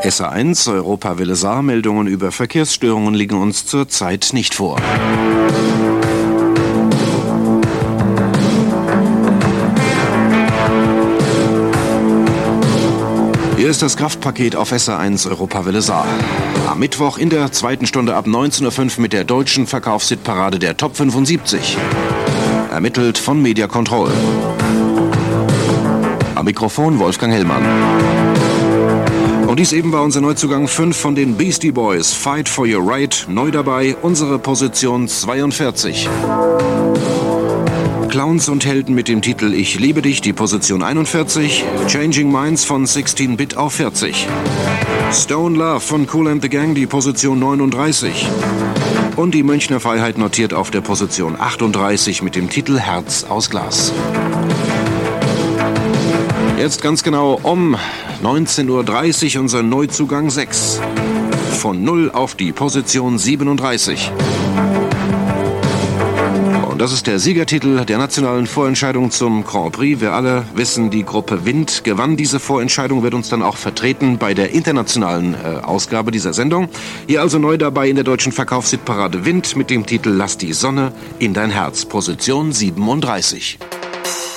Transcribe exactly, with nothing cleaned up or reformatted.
S A eins, Europawelle Saar, Meldungen über Verkehrsstörungen liegen uns zurzeit nicht vor. Hier ist das Kraftpaket auf S A eins Europawelle Saar. Am Mittwoch in der zweiten Stunde ab neunzehn Uhr fünf mit der deutschen Verkaufshitparade der Top fünfundsiebzig. Ermittelt von Media Control. Am Mikrofon Wolfgang Hellmann. Und dies eben war unser Neuzugang fünf von den Beastie Boys. Fight for your right. Neu dabei unsere Position zweiundvierzig. Clowns und Helden mit dem Titel Ich liebe dich, die Position einundvierzig. Changing Minds von sechzehn Bit auf vierzig. Stone Love von Kool and the Gang, die Position neununddreißig. Und die Münchner Freiheit notiert auf der Position achtunddreißig mit dem Titel Herz aus Glas. Jetzt ganz genau um neunzehn Uhr dreißig unser Neuzugang sechs. Von null auf die Position siebenunddreißig. Und das ist der Siegertitel der nationalen Vorentscheidung zum Grand Prix. Wir alle wissen, die Gruppe Wind gewann diese Vorentscheidung, wird uns dann auch vertreten bei der internationalen äh, Ausgabe dieser Sendung. Hier also neu dabei in der deutschen Verkaufshitparade Wind mit dem Titel Lass die Sonne in dein Herz, Position siebenunddreißig.